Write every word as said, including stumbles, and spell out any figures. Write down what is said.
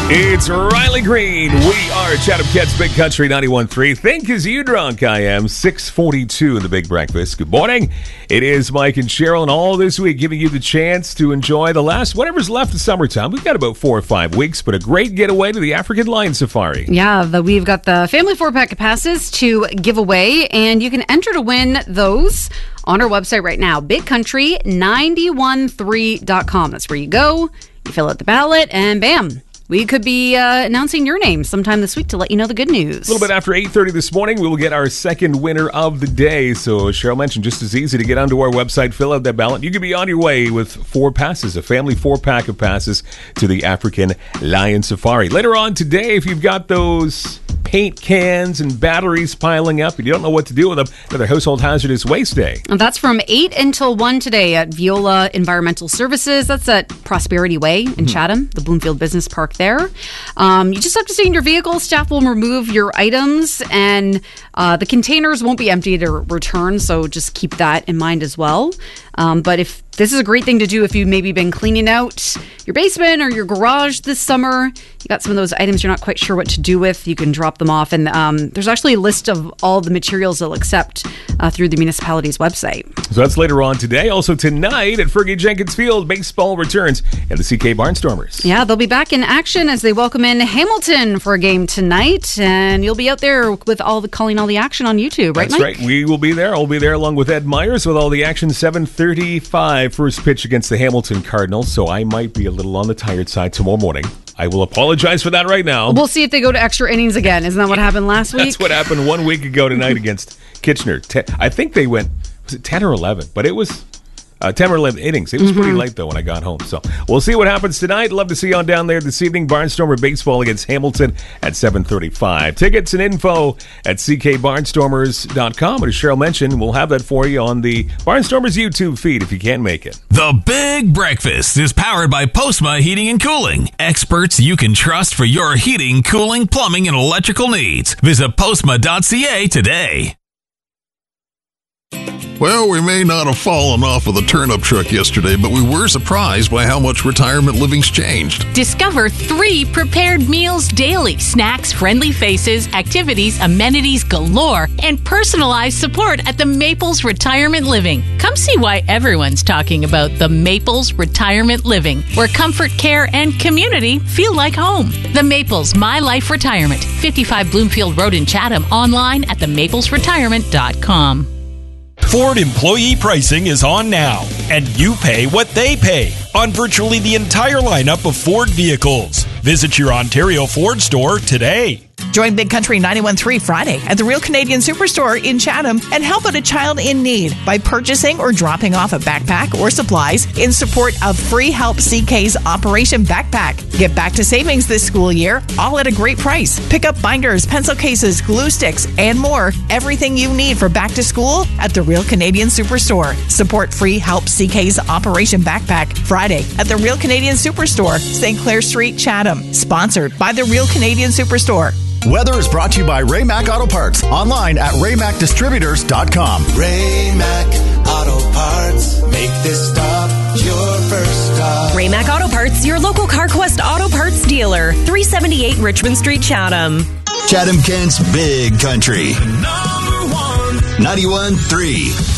It's Riley Green. We are Chatham Cats Big Country ninety-one point three. Think as you drunk, I am. six forty-two in the Big Breakfast. Good morning. It is Mike and Cheryl, and all this week giving you the chance to enjoy the last, whatever's left of summertime. We've got about four or five weeks, but a great getaway to the African Lion Safari. Yeah, the, we've got the family four-pack of passes to give away, and you can enter to win those on our website right now, big country nine one three dot com. That's where you go, you fill out the ballot, and bam. We could be uh, announcing your name sometime this week to let you know the good news. A little bit after eight thirty this morning, we will get our second winner of the day. So, as Cheryl mentioned, just as easy to get onto our website, fill out that ballot. You could be on your way with four passes, a family four-pack of passes to the African Lion Safari. Later on today, if you've got those paint cans and batteries piling up and you don't know what to do with them, another Household Hazardous Waste Day. And that's from eight until one today at Viola Environmental Services. That's at Prosperity Way in mm-hmm. Chatham, the Bloomfield Business Park there. Um, you just have to stay in your vehicle. Staff will remove your items, and uh, the containers won't be emptied or returned, so just keep that in mind as well. Um, but if this is a great thing to do if you've maybe been cleaning out your basement or your garage this summer, you got some of those items you're not quite sure what to do with, you can drop them off. And um, there's actually a list of all the materials they'll accept uh, through the municipality's website. So that's later on today. Also tonight at Fergie Jenkins Field, baseball returns and the C K Barnstormers. Yeah, they'll be back in action as they welcome in Hamilton for a game tonight. And you'll be out there with all the calling all the action on YouTube, right, That's Mike? right. We will be there. I'll be there along with Ed Myers with all the action. seven thirty-five first pitch against the Hamilton Cardinals. So I might be a little on the tired side tomorrow morning. I will apologize for that right now. We'll see if they go to extra innings again. Isn't that what happened last week? That's what happened one week ago tonight against Kitchener. Ten, I think they went, was it ten or eleven? But it was uh, ten or eleven innings. It was mm-hmm. pretty late, though, when I got home. So we'll see what happens tonight. Love to see you on down there this evening. Barnstormer baseball against Hamilton at seven thirty-five. Tickets and info at c k barnstormers dot com. And as Cheryl mentioned, we'll have that for you on the Barnstormers YouTube feed if you can't make it. The Big Breakfast is powered by Postma Heating and Cooling. Experts you can trust for your heating, cooling, plumbing, and electrical needs. Visit postma dot c a today. Well, we may not have fallen off of the turnip truck yesterday, but we were surprised by how much retirement living's changed. Discover three prepared meals daily, snacks, friendly faces, activities, amenities galore, and personalized support at the Maples Retirement Living. Come see why everyone's talking about the Maples Retirement Living, where comfort, care, and community feel like home. The Maples My Life Retirement, fifty-five Bloomfield Road in Chatham, online at the maples retirement dot com. Ford employee pricing is on now, and you pay what they pay on virtually the entire lineup of Ford vehicles. Visit your Ontario Ford store today. Join Big Country ninety-one point three Friday at the Real Canadian Superstore in Chatham and help out a child in need by purchasing or dropping off a backpack or supplies in support of Free Help C K's Operation Backpack. Get back to savings this school year, all at a great price. Pick up binders, pencil cases, glue sticks, and more. Everything you need for back to school at the Real Canadian Superstore. Support Free Help C K's Operation Backpack Friday at the Real Canadian Superstore, Saint Clair Street, Chatham. Sponsored by the Real Canadian Superstore. Weather is brought to you by Ray-Mac Auto Parts. Online at ray mac distributors dot com. Ray-Mac Auto Parts. Make this stop your first stop. Ray-Mac Auto Parts, your local CarQuest Auto Parts dealer. three seventy-eight Richmond Street, Chatham. Chatham Kent's Big Country. Number one. ninety-one point three.